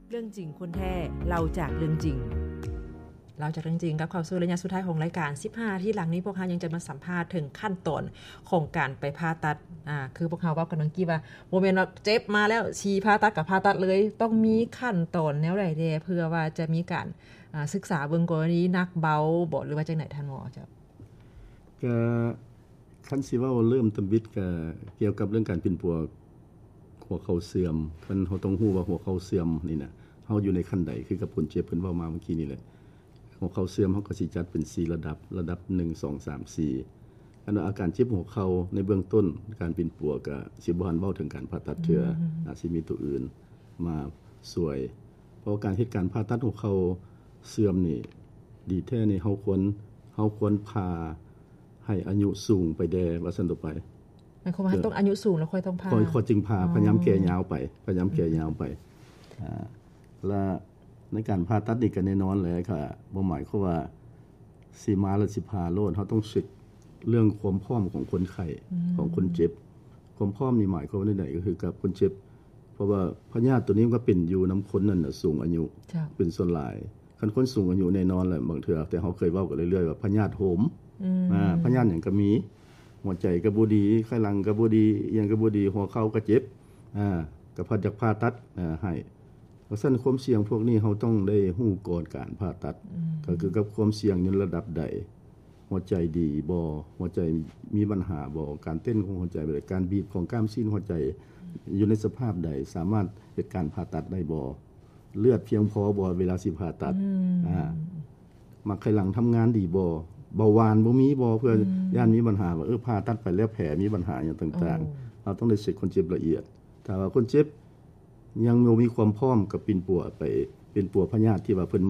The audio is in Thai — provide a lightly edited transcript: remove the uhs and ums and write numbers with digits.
เรื่องจริงคนแท้เราจากเรื่องจริงกับเข้าสู่ระยะสุดท้ายของรายการ15ที่หลังนี้พวกเรายังจะมาสัมภาษณ์ถึงขั้นตอนของการไปผ่าตัดคือพวกเราเว้ากันเมื่อกี้ว่าบ่แม่นว่าเจ็บมาแล้วฉีผ่าตัดกับผ่าตัดเลยต้องมีขั้นตอนแนวใดแดเพื่อว่าจะมีการศึกษาเบิ่งกรณีหนักเบาบ่หรือว่าจังได๋ท่านหมอเจ้าก็คันสิเว้าเริ่มตำบิดก็เกี่ยวกับเรื่องการเป็นปัวหัวเข่าเสื่อมเพิ่นเฮาต้องฮู้ว่าหัวเข่าเสื่อมนี่น่ะเฮาอยู่ในขั้นใดคือกับคนเจ็บเพิ่นเว้ามาเมื่อกี้นี่แหละหัวเข่าเสื่อมเฮาก็สิจัดเป็น4ระดับ1 2 3 4อันอาการเจ็บหัวเข่าในเบื้องต้นการเป็นปัวก็สิบ่ทันเว้าถึงการผ่าตัดเทื่ออาจสิมีตัวอื่นมาช่วยเพราะการเฮ็ดการผ่าตัดหัวเข่าเสื่อมนี่ดีแท้นี่เฮาควรผ่าให้อายุสูงไปแดว่าซั่นต่อไปหมายความว่าต้องอายุสูงแล้วค่อยต้องผ่าค่อยจึงผ่าพยายามแก่ยาวไปและในการผ่าตัดนี่ก็แน่นอนแหละค่ะบ่หมายความว่าสิมาแล้วสิผ่าโลดเฮาต้องเช็คเรื่องความพร้อมของคนไข้ของคนเจ็บความพร้อมนี่หมายความว่าใดก็คือกับคนเจ็บเพราะว่าพยาธิตัวนี้มันก็เป็นอยู่นําคนนั่นน่ะสูงอายุเป็นส่วนหลายคันคนสูงอายุแน่นอนแหละบางเทื่อแต่เฮาเคยเว้ากันเรื่อยๆว่าพยาธิโหมพยาธิหยังก็มีหัวใจก็บ่ดีไข้หลังก็บ่ดีอีหยังก็บ่ดีหัวเข่าก็เจ็บก็พอจักผ่าตัดให้เพราะฉะนั้นความเสี่ยงพวกนี้เฮาต้องได้ฮู้ก่อนการผ่าตัดก็คือกับความเสี่ยงอยู่ระดับใดหัวใจดีบ่หัวใจมีปัญหาบ่การเต้นของหัวใจบ่การบีบของกล้ามซีนหัวใจอยู่ในสภาพใดสามารถเฮ็ดการผ่าตัดได้บ่เลือดเพียงพอบ่เวลาสิผ่าตัดมักไข้หลังทำงานดีบ่เบาหวานบ่มีบ่เพื่อย่านมีปัญหาว่าผ่าตัดไปแล้วแผลมีปัญหาอย่างต่างๆเราต้องได้เช็คคนเจ็บละเอียดถ้าว่าคนเจ็บยังบ่มีความพร้อมกับเป็นปัวพยาธิที่ว่าเพิ่น